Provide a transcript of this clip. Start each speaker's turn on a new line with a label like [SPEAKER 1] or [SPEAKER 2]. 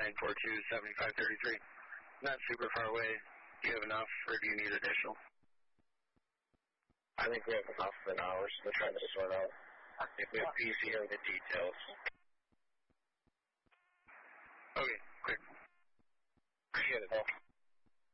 [SPEAKER 1] 942-7533. Not super far away. Do you have enough, or do you need additional?
[SPEAKER 2] I think we have enough for now. We're still trying to sort out if we have PC or the details.
[SPEAKER 1] Okay, great.
[SPEAKER 2] Appreciate it, Paul.